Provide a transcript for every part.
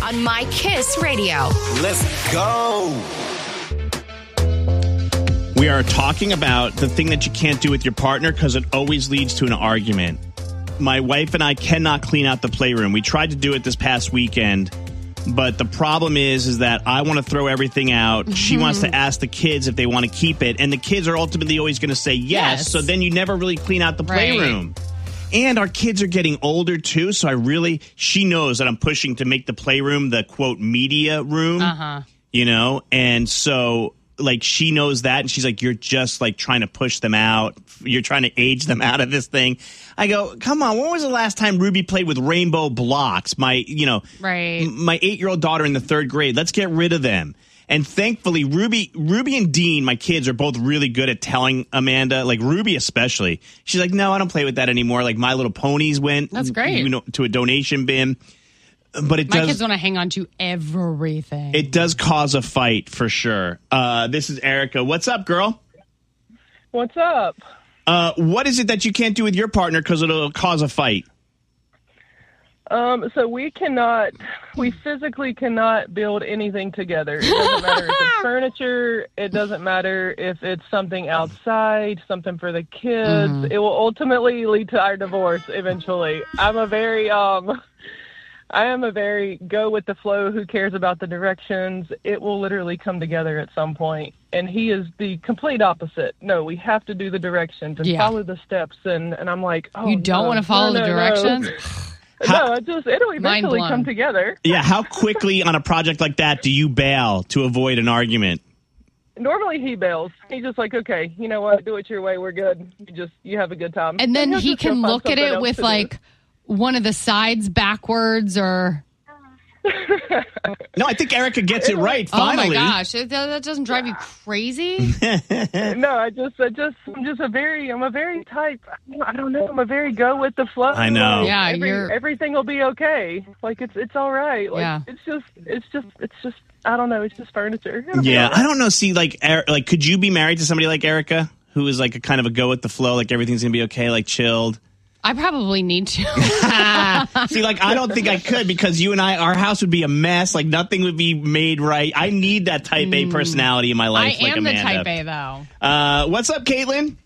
on My Kiss Radio. Let's go. We are talking about the thing that you can't do with your partner because it always leads to an argument. My wife and I cannot clean out the playroom. We tried to do it this past weekend, but the problem is that I want to throw everything out. She wants to ask the kids if they want to keep it, and the kids are ultimately always going to say yes. So then you never really clean out the playroom. And our kids are getting older, too, so she knows that I'm pushing to make the playroom the, quote, media room, you know? And so, like, she knows that, and she's like, you're just, like, trying to push them out. You're trying to age them out of this thing. I go, come on, when was the last time Ruby played with rainbow blocks? My 8-year-old daughter in the 3rd grade. Let's get rid of them. And thankfully, Ruby and Dean, my kids, are both really good at telling Amanda, like Ruby especially. She's like, no, I don't play with that anymore. Like My Little Ponies went to a donation bin. But my kids want to hang on to everything. It does cause a fight for sure. This is Erica. What's up, girl? What's up? What is it that you can't do with your partner because it'll cause a fight? So we physically cannot build anything together. It doesn't matter if it's furniture. It doesn't matter if it's something outside, something for the kids. It will ultimately lead to our divorce eventually. I am a very go with the flow, who cares about the directions. It will literally come together at some point. And he is the complete opposite. No, we have to do the directions and follow the steps. And I'm like, oh, you don't want to follow the directions? It'll eventually come together. Yeah, how quickly on a project like that do you bail to avoid an argument? Normally he bails. He's just like, okay, you know what, do it your way, we're good. You have a good time. And then he can look at it with like one of the sides backwards or... No, I think Erica gets it right, finally. Oh, my gosh. That doesn't drive you crazy? No, I'm a very type, I don't know, I'm a very go with the flow. I know. Like, everything will be okay. Like, it's all right. Like, it's just, I don't know, it's just furniture. Yeah, I don't know. See, like, could you be married to somebody like Erica, who is like a kind of a go with the flow, like everything's going to be okay, like chilled? I probably need to. See, like, I don't think I could because you and our house would be a mess. Like, nothing would be made right. I need that type A personality in my life. I am the type A, though. What's up, Caitlin?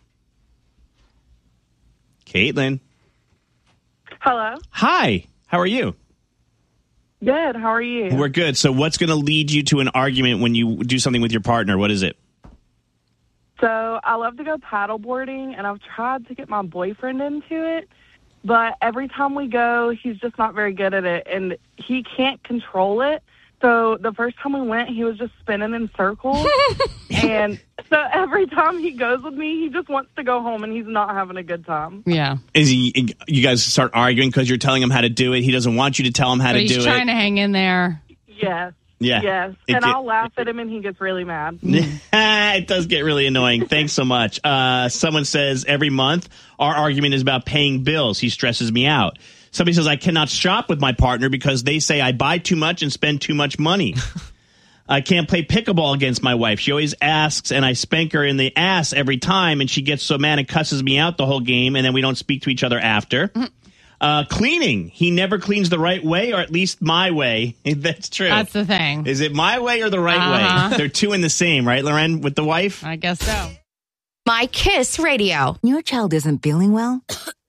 Caitlin. Hello. Hi. How are you? Good. How are you? We're good. So what's going to lead you to an argument when you do something with your partner? What is it? So I love to go paddleboarding, and I've tried to get my boyfriend into it, but every time we go, he's just not very good at it, and he can't control it. So the first time we went, he was just spinning in circles, and so every time he goes with me, he just wants to go home, and he's not having a good time. Yeah. You guys start arguing because you're telling him how to do it? He doesn't want you to tell him how to do it? He's trying to hang in there. Yes. Yeah. Yes. And I'll laugh at him and he gets really mad. It does get really annoying. Thanks so much. Someone says every month our argument is about paying bills. He stresses me out. Somebody says I cannot shop with my partner because they say I buy too much and spend too much money. I can't play pickleball against my wife. She always asks and I spank her in the ass every time and she gets so mad and cusses me out the whole game and then we don't speak to each other after. Cleaning. He never cleans the right way, or at least my way. That's true. That's the thing. Is it my way or the right way? They're two in the same, right, Loren, with the wife? I guess so. My Kiss Radio. Your child isn't feeling well?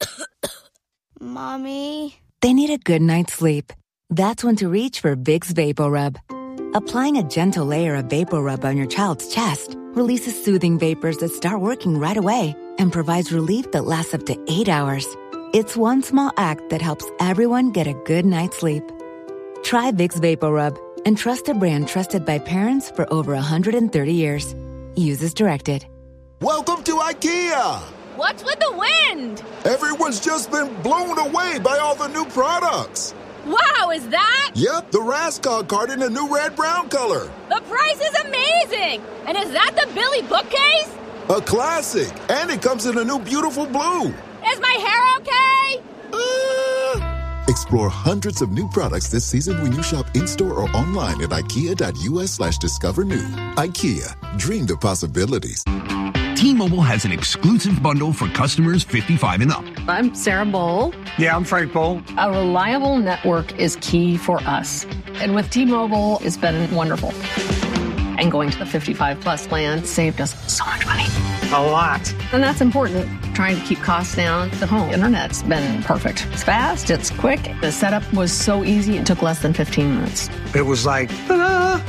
Mommy? They need a good night's sleep. That's when to reach for Vicks VapoRub. Applying a gentle layer of VapoRub on your child's chest releases soothing vapors that start working right away and provides relief that lasts up to 8 hours. It's one small act that helps everyone get a good night's sleep. Try Vicks VapoRub and trust a brand trusted by parents for over 130 years. Use as directed. Welcome to IKEA. What's with the wind? Everyone's just been blown away by all the new products. Wow, is that? Yep, the Raskog cart in the new red-brown color. The price is amazing. And is that the Billy bookcase? A classic. And it comes in a new beautiful blue. Is my hair okay? Explore hundreds of new products this season when you shop in-store or online at IKEA.us/discover new. IKEA, dream the possibilities. T-Mobile has an exclusive bundle for customers 55 and up. I'm Sarah Bowl. Yeah, I'm Frank Bowl. A reliable network is key for us. And with T-Mobile, it's been wonderful. And going to the 55-plus plan saved us so much money. A lot. And that's important. Trying to keep costs down. The home internet's been perfect. It's fast, it's quick. The setup was so easy, it took less than 15 minutes. It was like, ta-da!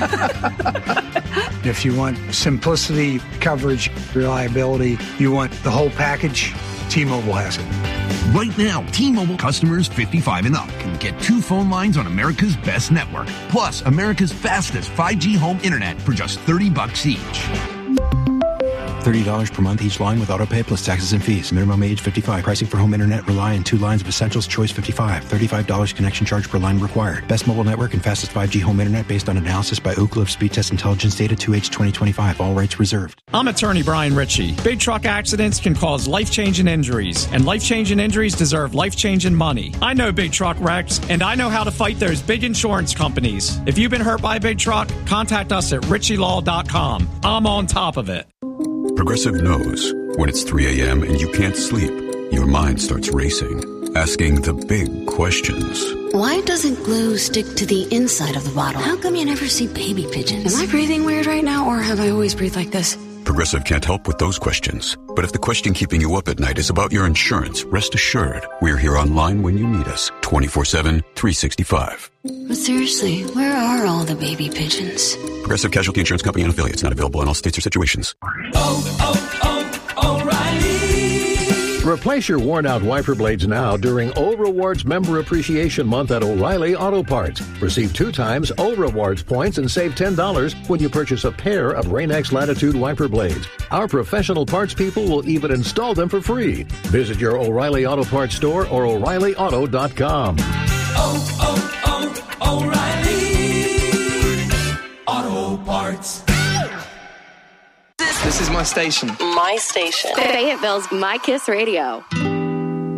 If you want simplicity, coverage, reliability, you want the whole package, T-Mobile has it. Right now, T-Mobile customers 55 and up can get 2 phone lines on America's best network, plus America's fastest 5G home internet for just $30 each. $30 per month each line with autopay plus taxes and fees. Minimum age 55. Pricing for home internet rely on 2 lines of Essentials Choice 55. $35 connection charge per line required. Best mobile network and fastest 5G home internet based on analysis by Ookla of Speed Test Intelligence data 2H 2025. All rights reserved. I'm attorney Brian Ritchie. Big truck accidents can cause life-changing injuries, and life-changing injuries deserve life-changing money. I know big truck wrecks, and I know how to fight those big insurance companies. If you've been hurt by a big truck, contact us at ritchielaw.com. I'm on top of it. Progressive knows when it's 3 a.m. and you can't sleep, your mind starts racing, asking the big questions. Why doesn't glue stick to the inside of the bottle? How come you never see baby pigeons? Am I breathing weird right now, or have I always breathed like this? Progressive can't help with those questions. But if the question keeping you up at night is about your insurance, rest assured, we're here online when you need us, 24/7, 365. But seriously, where are all the baby pigeons? Progressive Casualty Insurance Company and affiliates, not available in all states or situations. O'Reilly! Replace your worn-out wiper blades now during O Rewards Member Appreciation Month at O'Reilly Auto Parts. Receive 2 times O Rewards points and save $10 when you purchase a pair of Rain-X Latitude wiper blades. Our professional parts people will even install them for free. Visit your O'Reilly Auto Parts store or O'ReillyAuto.com. O'Reilly Auto Parts. This is my station. My station. Fayetteville's My Kiss Radio.